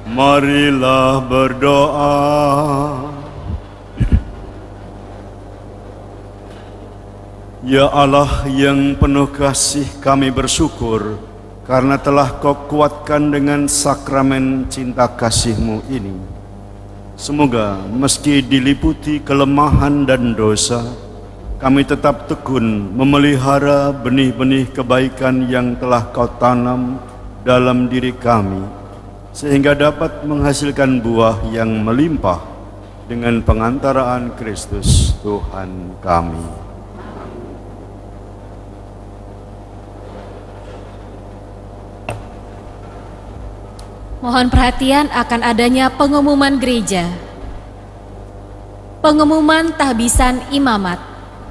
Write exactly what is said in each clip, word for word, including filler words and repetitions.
Marilah berdoa. Ya Allah yang penuh kasih, kami bersyukur karena telah Kau kuatkan dengan sakramen cinta kasih-Mu ini. Semoga meski diliputi kelemahan dan dosa, kami tetap tekun memelihara benih-benih kebaikan yang telah Kau tanam dalam diri kami, sehingga dapat menghasilkan buah yang melimpah dengan pengantaraan Kristus Tuhan kami. Mohon perhatian akan adanya pengumuman gereja. Pengumuman tahbisan imamat.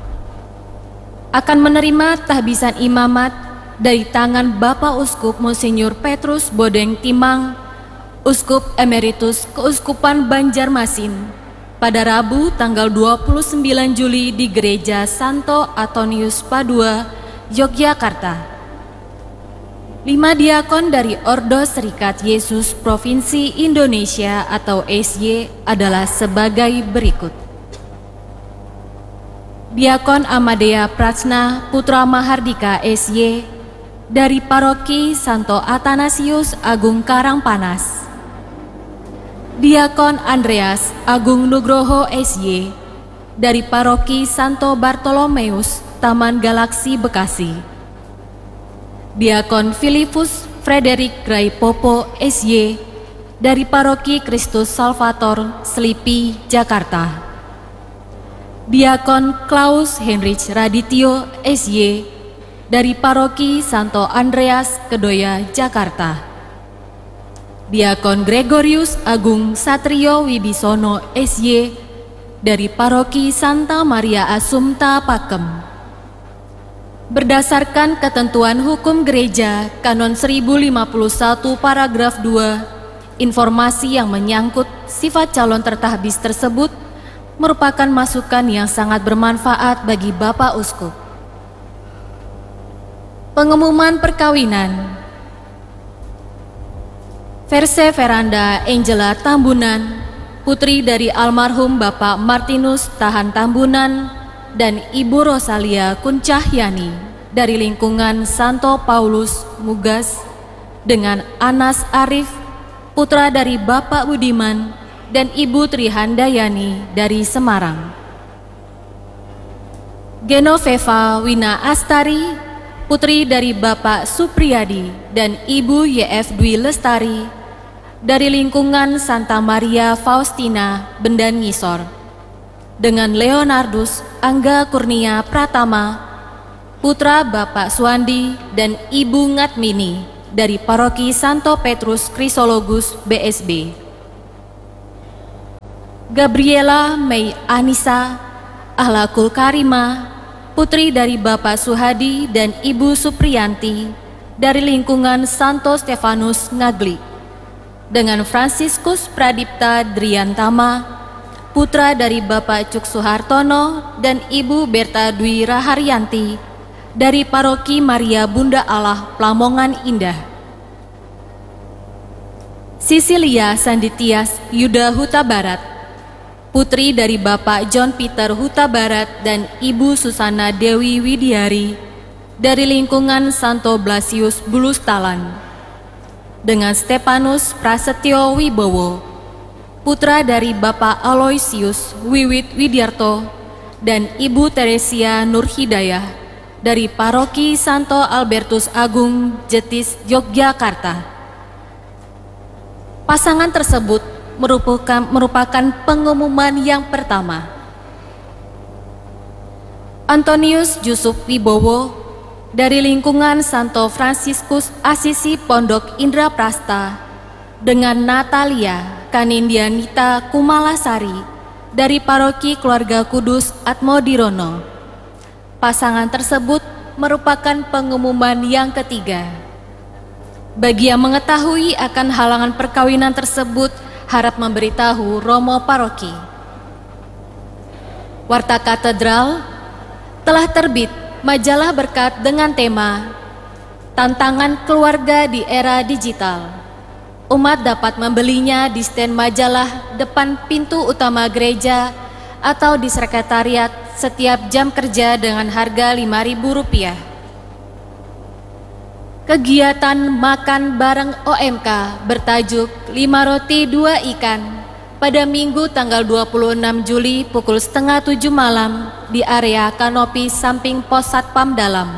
Akan menerima tahbisan imamat dari tangan Bapak Uskup Monsinyur Petrus Bodeng Timang, Uskup Emeritus Keuskupan Banjarmasin, pada Rabu tanggal dua puluh sembilan Juli di Gereja Santo Antonius Padua, Yogyakarta. Lima diakon dari Ordo Serikat Yesus Provinsi Indonesia atau S Y adalah sebagai berikut. Diakon Amadea Prachna Putra Mahardika S Y dari Paroki Santo Athanasius Agung Karangpanas. Diakon Andreas Agung Nugroho S Y dari Paroki Santo Bartolomeus Taman Galaksi Bekasi. Diakon Filipus Frederick Gray Popo S Y dari Paroki Kristus Salvator Selipi, Jakarta. Diakon Klaus Heinrich Radityo S Y dari Paroki Santo Andreas Kedoya, Jakarta. Diakon Gregorius Agung Satrio Wibisono S Y dari Paroki Santa Maria Assumpta Pakem. Berdasarkan ketentuan hukum gereja Kanon seribu lima puluh satu paragraf dua, informasi yang menyangkut sifat calon tertahbis tersebut merupakan masukan yang sangat bermanfaat bagi Bapak Uskup. Pengumuman perkawinan. Verse Veranda Angela Tambunan, putri dari almarhum Bapak Martinus Tahan Tambunan dan Ibu Rosalia Kuncahyani dari lingkungan Santo Paulus Mugas, dengan Anas Arif, putra dari Bapak Budiman dan Ibu Trihandayani dari Semarang. Genoveva Wina Astari, putri dari Bapak Supriyadi dan Ibu Y F Dwi Lestari dari lingkungan Santa Maria Faustina, Bendan Ngisor, dengan Leonardus Angga Kurnia Pratama, putra Bapak Suandi dan Ibu Ngatmini dari Paroki Santo Petrus Krisologus B S B. Gabriela Mei Anissa Ahlakul Karima, putri dari Bapak Suhadi dan Ibu Supriyanti dari lingkungan Santo Stefanus Ngagli, dengan Fransiskus Pradipta Driantama, putra dari Bapak Cuk Suhartono dan Ibu Berta Dwi Raharyanti dari Paroki Maria Bunda Allah Plamongan Indah. Sisilia Sanditias Yuda Huta Barat, putri dari Bapak John Peter Huta Barat dan Ibu Susana Dewi Widiari dari lingkungan Santo Blasius Bulustalan, dengan Stepanus Prasetyo Wibowo, putra dari Bapak Aloysius Wiwit Widiarto dan Ibu Teresia Nurhidayah dari Paroki Santo Albertus Agung Jetis, Yogyakarta. Pasangan tersebut merupakan, merupakan pengumuman yang pertama. Antonius Yusuf Wibowo dari lingkungan Santo Fransiskus Asisi Pondok Indraprasta, dengan Natalia Kanindianita Kumalasari dari Paroki Keluarga Kudus Atmodirono. Pasangan tersebut merupakan pengumuman yang ketiga. Bagi yang mengetahui akan halangan perkawinan tersebut, harap memberitahu Romo Paroki. Warta Katedral telah terbit majalah berkat dengan tema Tantangan Keluarga di Era Digital. Umat dapat membelinya di stand majalah depan pintu utama gereja atau di sekretariat setiap jam kerja dengan harga lima ribu rupiah. Kegiatan makan bareng O M K bertajuk lima roti dua ikan pada Minggu tanggal dua puluh enam Juli pukul setengah tujuh malam di area kanopi samping pos Satpam Dalam.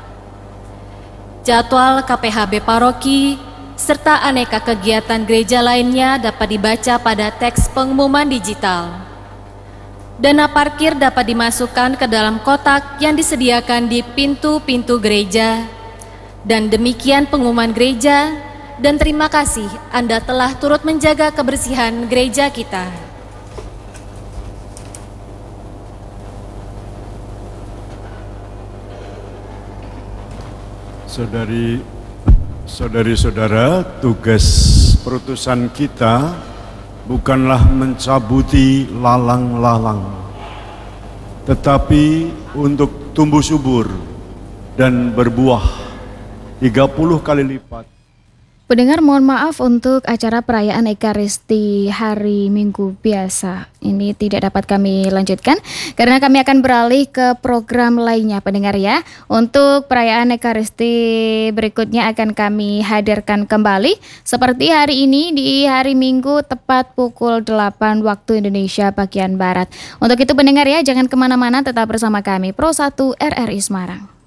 Jadwal K P H B Paroki serta aneka kegiatan gereja lainnya dapat dibaca pada teks pengumuman digital. Dana parkir dapat dimasukkan ke dalam kotak yang disediakan di pintu-pintu gereja. Dan demikian pengumuman gereja, dan terima kasih Anda telah turut menjaga kebersihan gereja kita. Saudari Saudari-saudara, tugas perutusan kita bukanlah mencabuti lalang-lalang, tetapi untuk tumbuh subur dan berbuah tiga puluh kali lipat. Pendengar, mohon maaf untuk acara perayaan Ekaristi hari Minggu biasa ini tidak dapat kami lanjutkan karena kami akan beralih ke program lainnya, pendengar ya. Untuk perayaan Ekaristi berikutnya akan kami hadirkan kembali seperti hari ini di hari Minggu tepat pukul delapan waktu Indonesia bagian Barat. Untuk itu pendengar ya, jangan kemana-mana, tetap bersama kami Pro satu R R I Semarang.